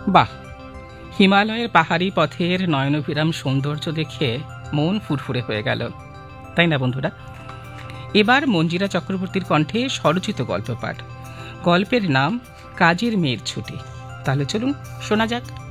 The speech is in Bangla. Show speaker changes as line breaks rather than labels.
বাহ, হিমালয়ের পাহাড়ি পথের নয়নবিরাম সৌন্দর্য দেখে মন ফুরফুরে হয়ে গেল, তাই না বন্ধুরা? এবার মঞ্জিরা চক্রবর্তীর কণ্ঠে স্বরচিত গল্প পাঠ। গল্পের নাম কাজের মেয়ের ছুটি। তাহলে চলুন শোনা যাক।